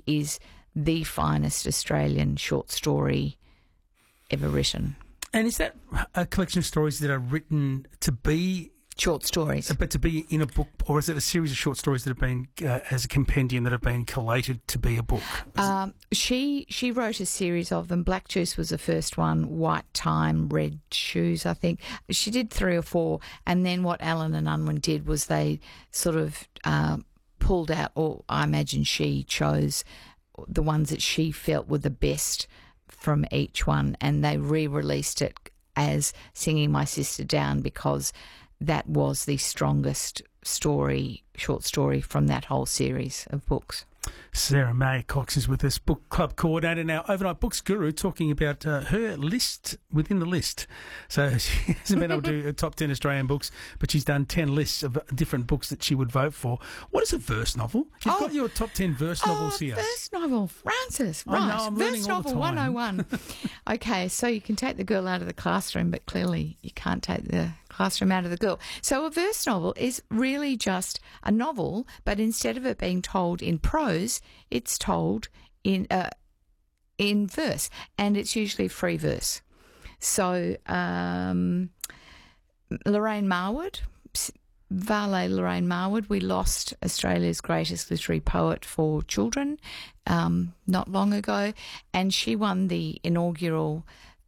is the finest Australian short story ever written. And is that a collection of stories that are written to be short stories, but to be in a book, or is it a series of short stories that have been as a compendium that have been collated to be a book? She wrote a series of them. Black Juice was the first one. White Time, Red Shoes, I think. She did 3 or 4, and then what Allen and Unwin did was they sort of pulled out, or I imagine she chose the ones that she felt were the best from each one, and they re-released it as Singing My Sister Down because that was the strongest short story from that whole series of books. Sarah May Cox is with us, book club coordinator now, Overnight Books Guru, talking about her list within the list. So she hasn't been able to do top 10 Australian books, but she's done 10 lists of different books that she would vote for. What is a verse novel? You've got your top 10 verse novels here. Verse novel, Francis. Right. I know, I'm verse learning all the novel time. 101. Okay, so you can take the girl out of the classroom, but clearly you can't take the classroom out of the girl. So a verse novel is really just a novel, but instead of it being told in prose, it's told in verse, and it's usually free verse. So Lorraine Marwood, Vale Lorraine Marwood, we lost Australia's greatest literary poet for children not long ago, and she won the inaugural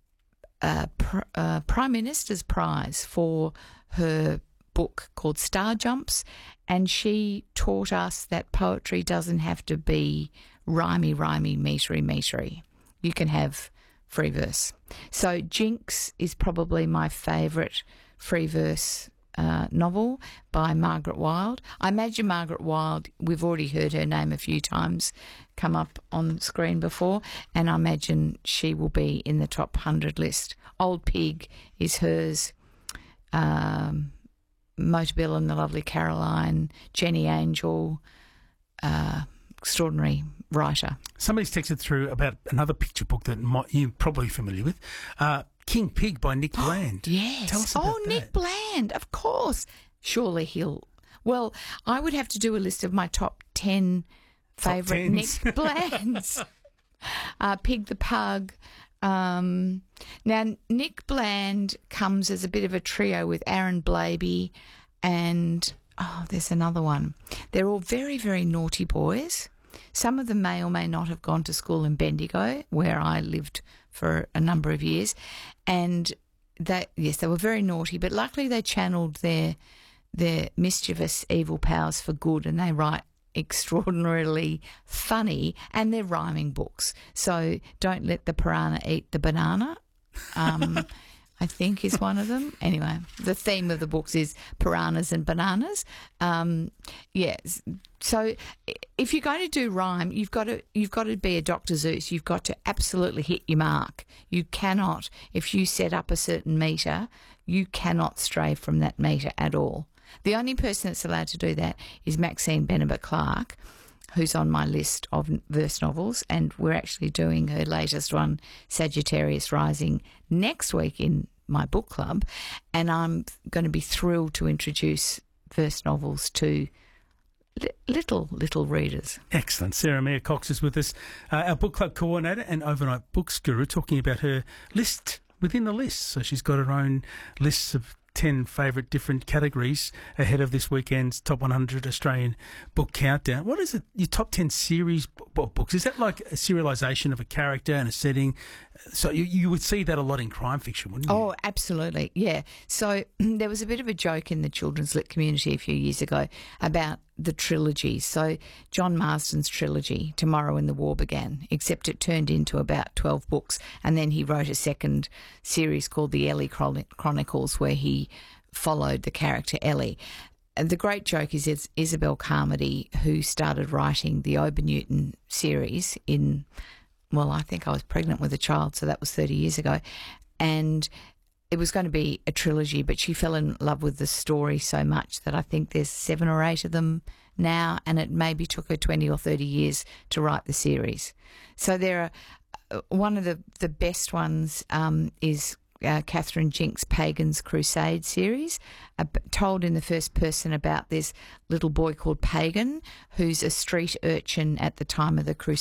Prime Minister's Prize for her book called Star Jumps, and she taught us that poetry doesn't have to be rhymey, metery. You can have free verse. So Jinx is probably my favourite free verse novel by Margaret Wilde. I imagine Margaret Wilde, we've already heard her name a few times come up on screen before, and I imagine she will be in the top 100 list. Old Pig is hers. Motorbill and the Lovely Caroline, Jenny Angel, extraordinary writer. Somebody's texted through about another picture book that you're probably familiar with, King Pig by Nick Bland. Yes. Tell us about that. Nick Bland, of course. Surely he'll... Well, I would have to do a list of my top 10 favourite Nick Blands. Pig the Pug. Now, Nick Bland comes as a bit of a trio with Aaron Blabey and, there's another one. They're all very, very naughty boys. Some of them may or may not have gone to school in Bendigo, where I lived for a number of years. And they were very naughty, but luckily they channeled their mischievous evil powers for good, and they write extraordinarily funny, and they're rhyming books. So Don't Let the Piranha Eat the Banana, I think is one of them. Anyway, the theme of the books is piranhas and bananas. Yes. So if you're going to do rhyme, you've got to be a Dr. Seuss. You've got to absolutely hit your mark. You cannot, if you set up a certain metre, you cannot stray from that metre at all. The only person that's allowed to do that is Maxine Benebit Clark, who's on my list of verse novels, and we're actually doing her latest one, Sagittarius Rising, next week in my book club, and I'm going to be thrilled to introduce verse novels to little readers. Excellent. Sarah May Cox is with us, our book club coordinator and Overnight Books Guru, talking about her list within the list. So she's got her own lists of 10 favourite different categories ahead of this weekend's Top 100 Australian Book Countdown. What is it, your top 10 series books? Is that like a serialisation of a character and a setting? So you would see that a lot in crime fiction, wouldn't you? Oh, absolutely, yeah. So there was a bit of a joke in the children's lit community a few years ago about the trilogy. So John Marsden's trilogy, Tomorrow When the War Began, except it turned into about 12 books, and then he wrote a second series called the Ellie Chronicles, where he followed the character Ellie. And the great joke is Isabel Carmody, who started writing the Ober Newton series in, well, I think I was pregnant with a child, so that was 30 years ago, and it was going to be a trilogy, but she fell in love with the story so much that I think there's 7 or 8 of them now, and it maybe took her 20 or 30 years to write the series. So there are, one of the best ones is Catherine Jinks' Pagan's Crusade series, told in the first person about this little boy called Pagan, who's a street urchin at the time of the Crusade.